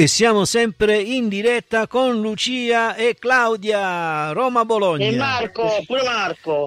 E siamo sempre in diretta con Lucia e Claudia, Roma-Bologna. E Marco, pure Marco.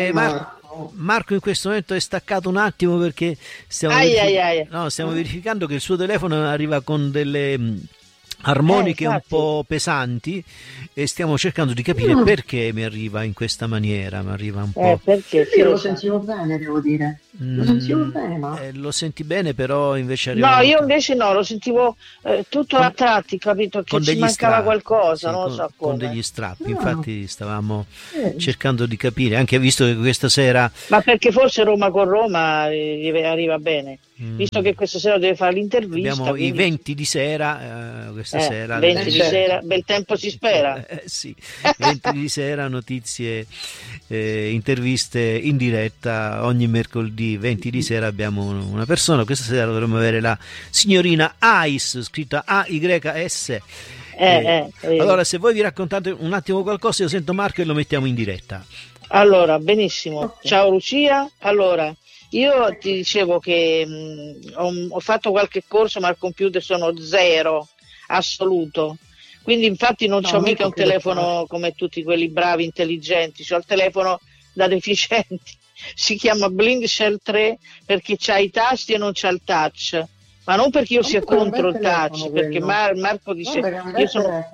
Marco in questo momento è staccato un attimo perché stiamo verificando che il suo telefono arriva con delle armoniche un po' pesanti e stiamo cercando di capire perché mi arriva in questa maniera. Mi arriva un po'. Perché io lo sentivo bene, devo dire. Lo sentivo bene, ma lo senti bene, però invece arriva. No, io invece no, lo sentivo tutto a tratti, capito? Che ci mancava qualcosa, non lo so come. Con degli strappi, infatti stavamo cercando di capire, anche visto che questa sera. Ma perché forse Roma con Roma gli arriva bene. Visto che questa sera deve fare l'intervista. Abbiamo i 20 di sera, questa sera. 20 di sera, bel tempo si spera. Sì, 20 di sera, notizie, interviste in diretta ogni mercoledì, 20 di sera abbiamo una persona. Questa sera dovremmo avere la signorina Ais, scritta A-Y-S. Allora, se voi vi raccontate un attimo qualcosa, io sento Marco e lo mettiamo in diretta. Allora, benissimo. Okay. Ciao Lucia. Allora, io ti dicevo che ho fatto qualche corso, ma al computer sono zero assoluto, quindi infatti non c'ho mica un telefono come tutti quelli bravi, intelligenti, c'ho il telefono da deficienti, si chiama Blink Shell 3 perché c'ha i tasti e non c'ha il touch, ma non perché io sia contro il touch, perché Marco dice io sono...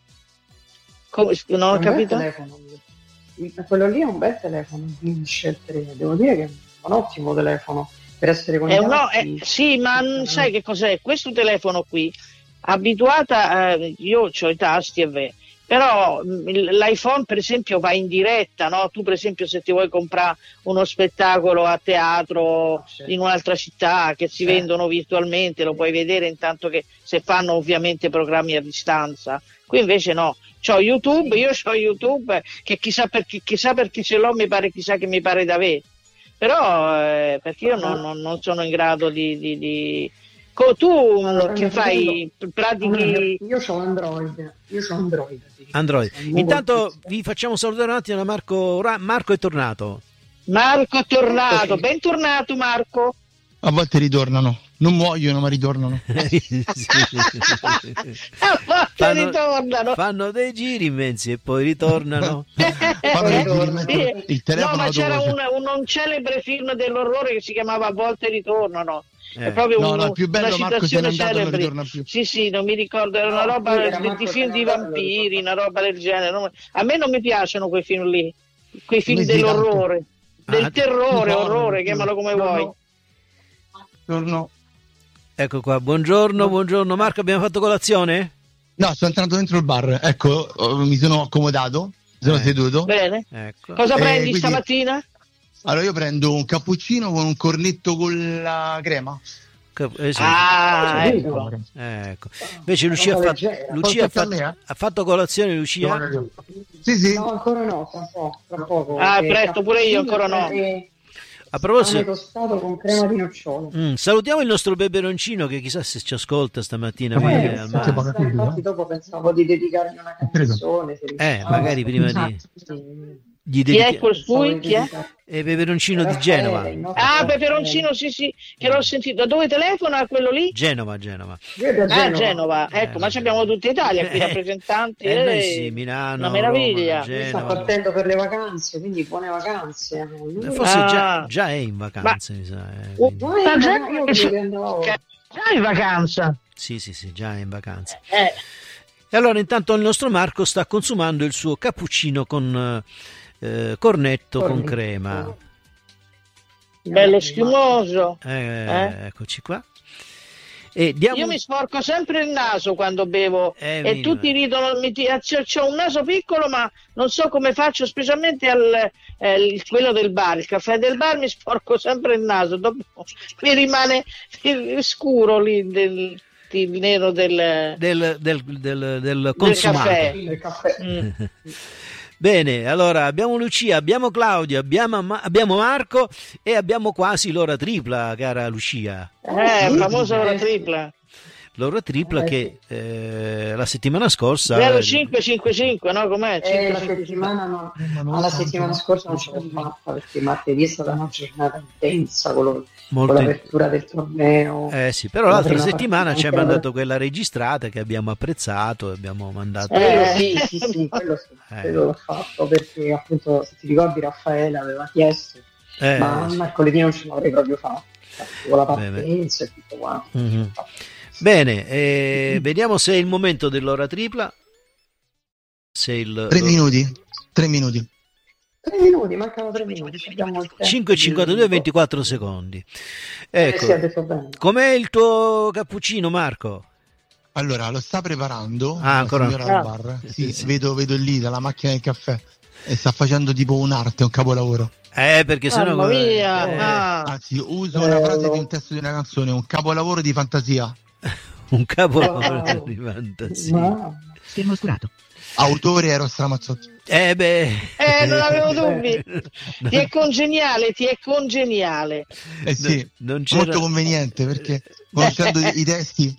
non ho capito? Quello lì è un bel telefono, Blink Shell 3, devo dire che un ottimo telefono per essere connessi. Sì, ma sai che cos'è? Questo telefono qui, abituata, io ho i tasti però l'iPhone per esempio va in diretta, no? Tu per esempio se ti vuoi comprare uno spettacolo a teatro in un'altra città che si vendono virtualmente, lo puoi vedere intanto che se fanno ovviamente programmi a distanza. Qui invece no, c'ho YouTube, io c'ho YouTube che chissà perché ce l'ho, mi pare da avere. Però perché io non sono in grado di... Tu che fai? Pratichi? Io ho Android. Android. Intanto vi facciamo salutare un attimo da Marco. Marco è tornato. Bentornato Marco. A volte ritornano, non muoiono ma ritornano. Fanno dei giri immensi e poi ritornano. Il telefono ma c'era un celebre film dell'orrore che si chiamava A volte ritornano. È proprio il più bello, una Marco, citazione celebre. Non ritorna più. Sì, non mi ricordo, era una roba di film di vampiri, una roba del genere. A me non mi piacciono quei film lì, quei film dell'orrore, del terrore, orrore, chiamalo come vuoi. Buongiorno. Ecco qua, buongiorno Marco, abbiamo fatto colazione? No, sono entrato dentro il bar, ecco, mi sono accomodato, sono seduto. Bene, ecco. Cosa prendi quindi, stamattina? Allora io prendo un cappuccino con un cornetto con la crema. Ecco. Invece Lucia ha fatto colazione, Lucia? Sì. No, ancora no, tra poco. Presto, pure io ancora no. A proposito, tostato con crema di nocciole. Salutiamo il nostro peperoncino che chissà se ci ascolta stamattina. Infatti dopo pensavo di dedicargli una canzone. Magari prima di chi è quel sui? Chi è? Peperoncino di Genova. Peperoncino, sì, che l'ho sentito. Da dove telefona quello lì? Genova. Genova. Ecco, ma abbiamo tutta Italia qui, rappresentanti. Sì, Milano. Una meraviglia. Roma, sta partendo per le vacanze, quindi buone vacanze. Forse già è in vacanze, mi sa. Già in vacanza. Sì, già è in vacanza. E allora intanto il nostro Marco sta consumando il suo cappuccino con cornetto con crema. Bello schiumoso. Eccoci qua. Io mi sporco sempre il naso quando bevo e tutti ridono. C'ho un naso piccolo, ma non so come faccio, specialmente quello del bar, il caffè del bar, mi sporco sempre il naso. Dopo mi rimane scuro lì il nero del consumato. Del caffè. Bene, allora abbiamo Lucia, abbiamo Claudia, abbiamo Marco e abbiamo quasi l'ora tripla, cara Lucia. Famosa ora tripla. l'ora tripla che la settimana scorsa 0555, no? Com'è? La settimana scorsa non ce l'ho fatta perché martedì è stata una giornata intensa con l'apertura del torneo. Sì, però l'altra settimana ci hai mandato quella registrata che abbiamo apprezzato e abbiamo mandato. Sì, quello l'ho fatto perché appunto, se ti ricordi, Raffaele aveva chiesto, ma mercoledì non ce l'avrei proprio fatto con la partenza e tutto quanto. Mm-hmm. Bene, vediamo se è il momento dell'ora tripla. 3 minuti. 3 minuti, mancano 3 minuti. 5:52 24 secondi. Ecco, com'è il tuo cappuccino, Marco? Allora, lo sta preparando ancora al bar. Sì. Vedo lì dalla macchina del caffè e sta facendo tipo un'arte, un capolavoro. Perché sennò anzi, uso una frase di un testo di una canzone, un capolavoro di fantasia. Un capolavoro di fantasia. Sei oscurato. Autore Eros Ramazzotti. Non avevo dubbi. Ti è congeniale. Sì, molto conveniente perché conoscendo i testi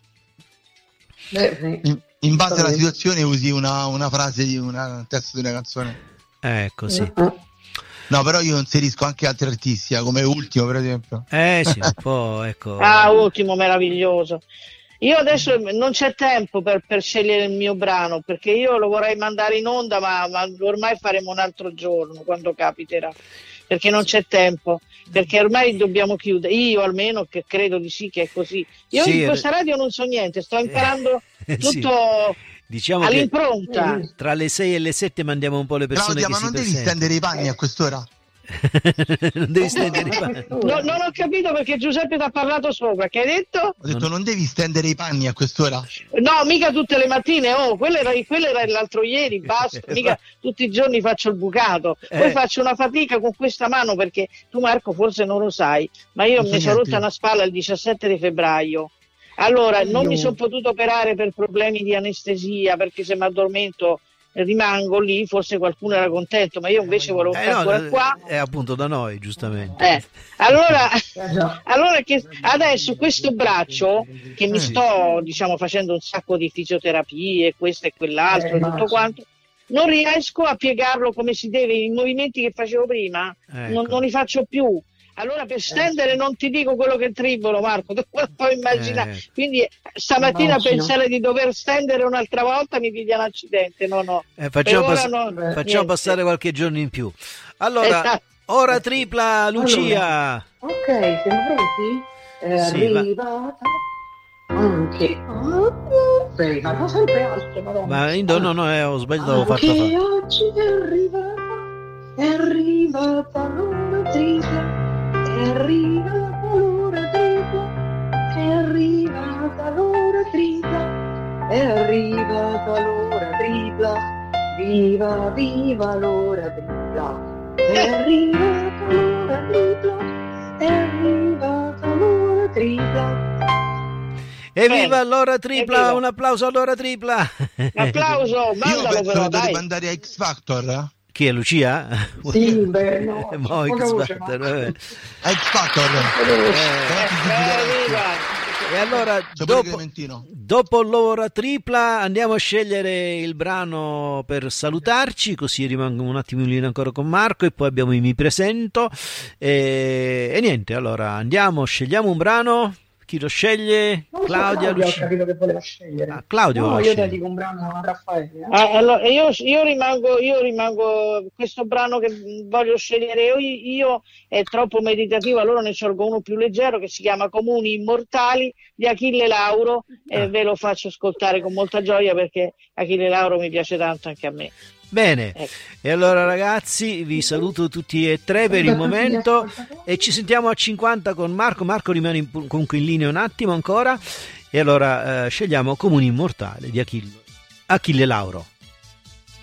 in base alla situazione usi una frase di un testo di una canzone. Ecco, sì. No, però io inserisco anche altri artisti, come Ultimo, per esempio. Sì, un po', ecco. Ultimo, meraviglioso. Io adesso non c'è tempo per scegliere il mio brano, perché io lo vorrei mandare in onda, ma ormai faremo un altro giorno, quando capiterà, perché non c'è tempo, perché ormai dobbiamo chiudere, io almeno, che credo di sì che è così. Io in questa radio non so niente, sto imparando tutto. Diciamo all'impronta. Che tra le 6 e le 7 mandiamo un po' le persone. Claudia, ma non devi stendere i panni a quest'ora? Non devi stendere i panni. Non ho capito perché Giuseppe ti ha parlato sopra. Che hai detto? Ho detto non devi stendere i panni a quest'ora? No, mica tutte le mattine. Quello era l'altro ieri, basta. Mica tutti i giorni faccio il bucato. Poi faccio una fatica con questa mano perché tu, Marco, forse non lo sai, ma io mi sono rotta una spalla il 17 di febbraio. Allora, non mi sono potuto operare per problemi di anestesia, perché se mi addormento rimango lì, forse qualcuno era contento, ma io invece volevo stare ancora qua. È appunto da noi, giustamente. Allora che adesso questo braccio, che mi sto, facendo un sacco di fisioterapie, questo e quell'altro, tutto quanto, non riesco a piegarlo come si deve, i movimenti che facevo prima, non li faccio più. Allora per stendere non ti dico quello che tribolo, Marco, tu puoi immaginare. Quindi stamattina pensare di dover stendere un'altra volta mi piglia un accidente. No. Facciamo passare qualche giorno in più. Allora, ora tripla, Lucia. Ok, siamo pronti? È arrivata anche. Sei arrivata sempre altre, madonna. Ma ho sbagliato, l'avevo fatta fare. Oggi è arrivata l'ora tripla. È arrivata l'ora tripla, è arrivata l'ora tripla, è arrivata l'ora tripla, viva l'ora tripla, è arrivata l'ora tripla, è arrivata l'ora tripla. Evviva l'ora tripla, un applauso all'ora tripla. Applauso, io penso di mandare a X Factor. Chi è, Lucia? Sì, no. X Factor. E allora, dopo l'ora tripla, andiamo a scegliere il brano per salutarci, così rimango un attimo in linea ancora con Marco e poi abbiamo i Mi Presento. E niente, allora scegliamo un brano. Chi lo sceglie? Claudia. Ho capito che voleva scegliere. Claudio. Io ti dico un brano a Raffaele. Allora, io rimango questo brano che voglio scegliere io è troppo meditativo, allora ne scelgo uno più leggero che si chiama Comuni Immortali di Achille Lauro e ve lo faccio ascoltare con molta gioia perché Achille Lauro mi piace tanto anche a me. Bene, e allora ragazzi vi saluto tutti e tre per il momento e ci sentiamo a 50 con Marco. Marco rimane comunque in linea un attimo ancora e allora scegliamo Comuni Immortali di Achille Lauro.